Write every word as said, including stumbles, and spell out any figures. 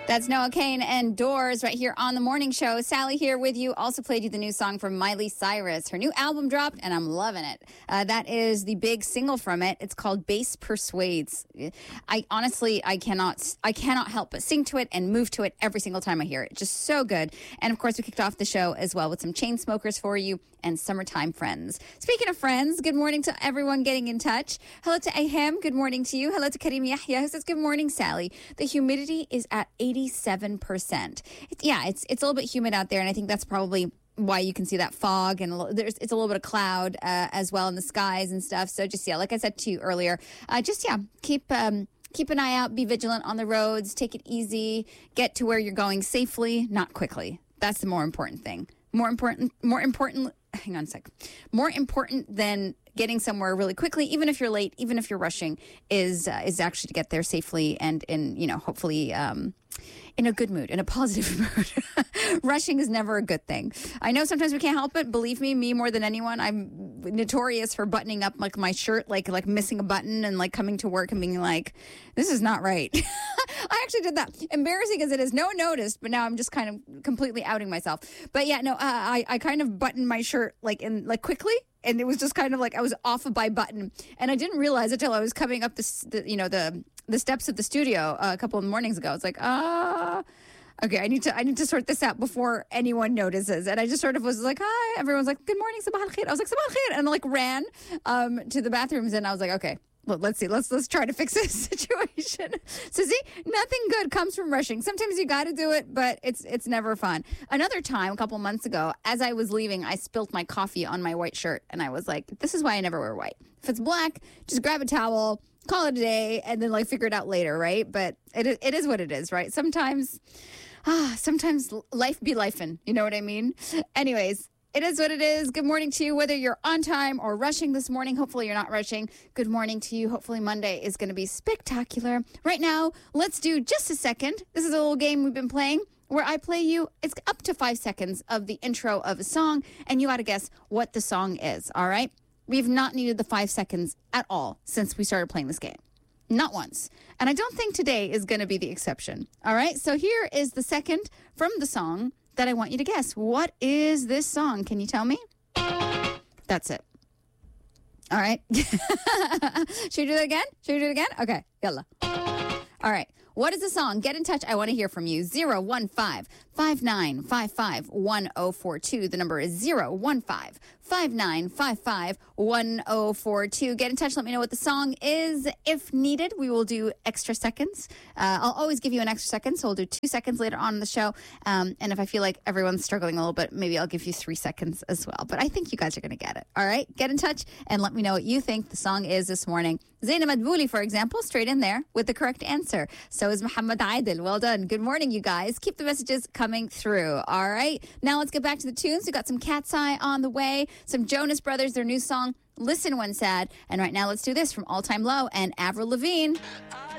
That's Noah Kane and Doors right here on the morning show. Sally here with you. Also played you the new song from Miley Cyrus. Her new album dropped, and I'm loving it. Uh, that is the big single from it. It's called Bass Persuades. I honestly, I cannot, I cannot help but sing to it and move to it every single time I hear it. Just so good. And of course, we kicked off the show as well with some Chainsmokers for you and Summertime Friends. Speaking of friends, good morning to everyone getting in touch. Hello to Ahem. Good morning to you. Hello to Karim Yahya, who says, good morning, Sally. The humidity is at eighty-seven percent. It's, yeah, it's it's a little bit humid out there, and I think that's probably why you can see that fog, and a little, there's it's a little bit of cloud uh, as well in the skies and stuff. So just, yeah, like I said to you earlier, uh, just, yeah, keep... Um, Keep an eye out, be vigilant on the roads, take it easy, get to where you're going safely, not quickly. That's the more important thing. More important, more important, hang on a sec. More important than getting somewhere really quickly, even if you're late, even if you're rushing, is uh, is actually to get there safely and in, you know, hopefully um, in a good mood, in a positive mood. Rushing is never a good thing. I know sometimes we can't help it. Believe me, me more than anyone, I'm notorious for buttoning up like my shirt, like like missing a button and like coming to work and being like, this is not right. I actually did that. Embarrassing as it is, no one noticed, but now I'm just kind of completely outing myself. But yeah, no, uh, I I kind of buttoned my shirt like in like quickly. And it was just kind of like I was off by button, and I didn't realize it until I was coming up this, the, you know, the the steps of the studio uh, a couple of mornings ago. It's like, ah, okay, I need to I need to sort this out before anyone notices. And I just sort of was like, hi. Everyone's like, good morning, sabah al khair. I was like, sabah al khair, and I like ran um, to the bathrooms, and I was like, okay. Well, let's see. Let's let's try to fix this situation. So see, nothing good comes from rushing. Sometimes you got to do it, but it's it's never fun. Another time, a couple months ago, as I was leaving, I spilled my coffee on my white shirt, and I was like, "This is why I never wear white. If it's black, just grab a towel, call it a day, and then like figure it out later, right?" But it it is what it is, right? Sometimes, ah, sometimes life be lifing. You know what I mean? Anyways. It is what it is. Good morning to you, whether you're on time or rushing this morning. Hopefully you're not rushing. Good morning to you. Hopefully Monday is going to be spectacular. Right now, let's do just a second. This is a little game we've been playing where I play you, it's up to five seconds of the intro of a song, and you got to guess what the song is, all right? We've not needed the five seconds at all since we started playing this game. Not once. And I don't think today is going to be the exception, all right? So here is the second from the song that I want you to guess. What is this song? Can you tell me? That's it. All right. Should we do that again? Should we do it again? Okay. Yalla. All right. What is the song? Get in touch. I want to hear from you. zero one five, five nine five five, one zero four two. The number is zero one five, five nine five five, one zero four two. Get in touch. Let me know what the song is. If needed, we will do extra seconds. Uh, I'll always give you an extra second, so we'll do two seconds later on in the show. Um, and if I feel like everyone's struggling a little bit, maybe I'll give you three seconds as well. But I think you guys are going to get it. All right? Get in touch and let me know what you think the song is this morning. Zainab Adbouli, for example, straight in there with the correct answer. So is Muhammad Aidil. Well done. Good morning, you guys. Keep the messages coming through. All right. Now let's get back to the tunes. We got some Cat's Eye on the way, some Jonas Brothers, their new song, Listen When Sad. And right now, let's do this from All Time Low and Avril Lavigne.